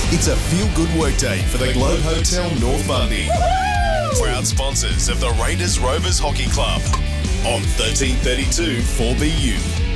It's a feel-good workday for the Globe Hotel North Bundy. Proud sponsors of the Raiders Rovers Hockey Club on 1332 4BU.